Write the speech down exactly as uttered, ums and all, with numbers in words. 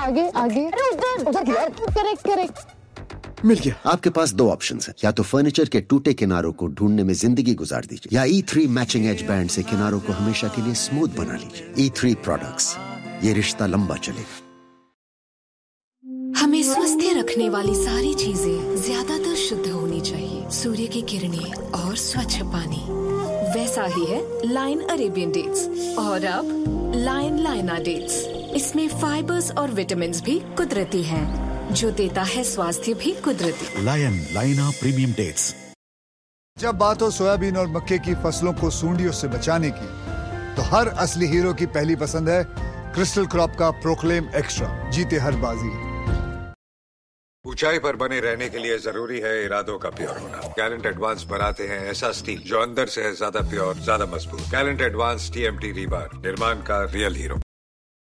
आगे आगे, अरे उधर उधर यार, करेक्ट करेक्ट। मिल गया। आपके पास दो ऑप्शंस हैं, या तो फर्नीचर के टूटे किनारों को ढूंढने में जिंदगी गुजार दीजिए, या ई थ्री मैचिंग एज बैंड से किनारों को हमेशा के लिए स्मूथ बना लीजिए। ई थ्री प्रोडक्ट्स, ये रिश्ता लंबा चलेगा। हमें स्वस्थ रखने वाली सारी चीजें ज्यादातर शुद्ध होनी चाहिए। सूर्य की किरणें और स्वच्छ पानी, वैसा ही है लाइन अरेबियन डेट्स। और अब लाइन लाइना डेट्स, इसमें फाइबर्स और विटामिन भी कुदरती हैं, जो देता है स्वास्थ्य भी कुदरती। लायन लाइना प्रीमियम डेट्स। जब बात हो सोयाबीन और मक्के की फसलों को सूंडियों से बचाने की, तो हर असली हीरो की पहली पसंद है क्रिस्टल क्रॉप का प्रोक्लेम एक्स्ट्रा। जीते हर बाजी। ऊंचाई पर बने रहने के लिए जरूरी है इरादों का प्योर होना। गैलेंट एडवांस बनाते हैं ऐसा स्टील जो अंदर से है ज्यादा प्योर, ज्यादा मजबूत। Gallant advance T M T rebar, निर्माण का रियल हीरो।